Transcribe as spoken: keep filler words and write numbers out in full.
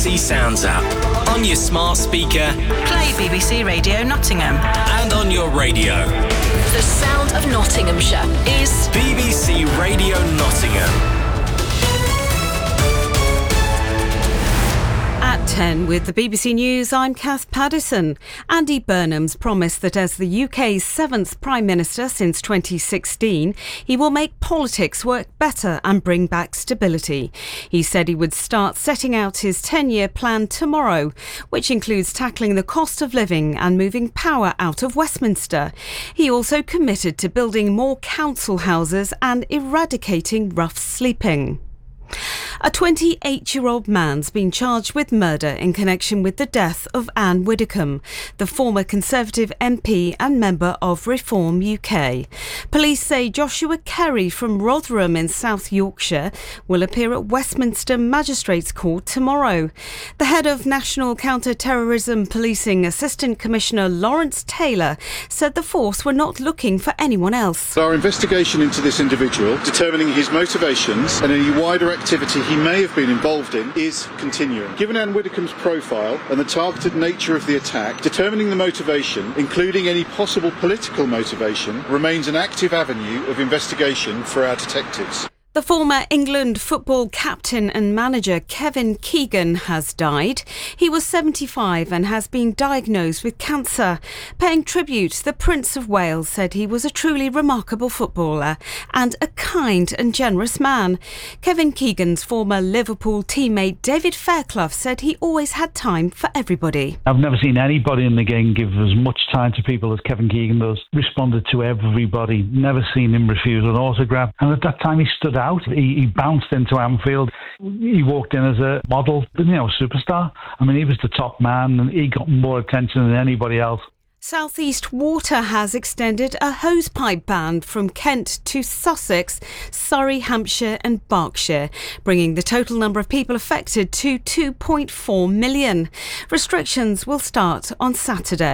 C Sounds app, on your smart speaker, play B B C Radio Nottingham, and on your radio. The sound of Nottinghamshire is B B C Radio Nottingham. At ten with the B B C News, I'm Kath Paddison. Andy Burnham's promised that as the U K's seventh Prime Minister since twenty sixteen, he will make politics work better and bring back stability. He said he would start setting out his ten-year plan tomorrow, which includes tackling the cost of living and moving power out of Westminster. He also committed to building more council houses and eradicating rough sleeping. A twenty-eight-year-old man's been charged with murder in connection with the death of Anne Widdecombe, the former Conservative M P and member of Reform U K. Police say Joshua Kerry from Rotherham in South Yorkshire will appear at Westminster Magistrates Court tomorrow. The head of National Counter-Terrorism Policing Assistant Commissioner Lawrence Taylor said the force were not looking for anyone else. Our investigation into this individual, determining his motivations and any wider activity he may have been involved in, is continuing. Given Anne Widdecombe's profile and the targeted nature of the attack, determining the motivation, including any possible political motivation, remains an active avenue of investigation for our detectives. The former England football captain and manager Kevin Keegan has died. He was seventy-five and has been diagnosed with cancer. Paying tribute, the Prince of Wales said he was a truly remarkable footballer and a kind and generous man. Kevin Keegan's former Liverpool teammate David Fairclough said he always had time for everybody. I've never seen anybody in the game give as much time to people as Kevin Keegan does. Responded to everybody. Never seen him refuse an autograph. And at that time he stood out. He, he bounced into Anfield. He walked in as a model, you know, superstar. I mean, he was the top man and he got more attention than anybody else. South East Water has extended a hosepipe ban from Kent to Sussex, Surrey, Hampshire and Berkshire, bringing the total number of people affected to two point four million. Restrictions will start on Saturday.